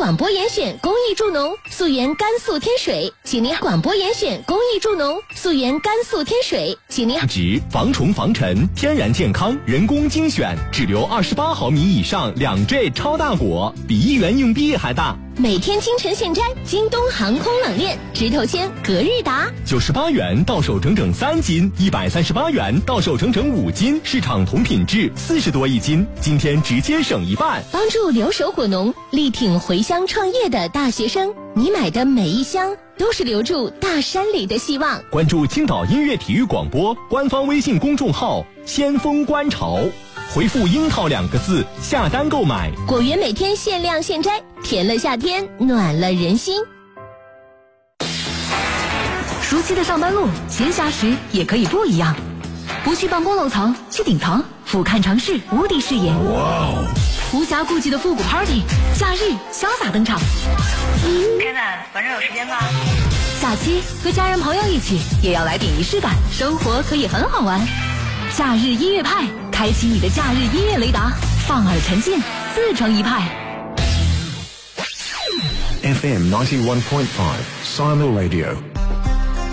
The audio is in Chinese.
广播严选公益助农，溯源甘肃天水，请您广播严选公益助农，溯源甘肃天水，请您植防虫防尘，天然健康，人工精选，只留28毫米以上2J 超大果，比1元硬币还大。 每天清晨现摘，京东航空冷链，直头签隔日达 ，98元到手整整3斤，138元到手整整5斤，市场同品质40多一斤，今天直接省一半， 帮助留守果农，力挺回乡创业的大学生。你买的每一箱都是留住大山里的希望。 关注青岛音乐体育广播官方微信公众号先锋观潮，回复樱桃2个字下单购买， 果园每天限量现摘，甜了夏天，暖了人心。 熟悉的上班路，闲暇时也可以不一样，不去办公楼层，去顶层，俯瞰城市无敌视野。哇！无暇顾及的复古 party， 假日潇洒登场。 Kevin， 晚上有时间吗？ 假期和家人朋友一起，也要来点仪式感，生活可以很好玩。假日音乐派，开启你的假日音乐雷达，放耳沉浸，自成一派。 FM 91.5 Silo Radio。